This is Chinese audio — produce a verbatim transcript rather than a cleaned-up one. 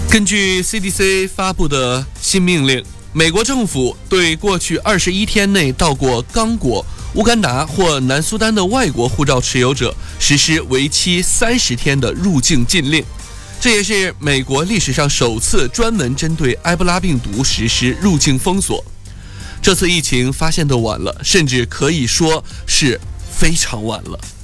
根据 C D C 发布的新命令，美国政府对过去二十一天内到过刚果、乌干达或南苏丹的外国护照持有者实施为期三十天的入境禁令。这也是美国历史上首次专门针对埃博拉病毒实施入境封锁。这次疫情发现的晚了，甚至可以说是非常晚了。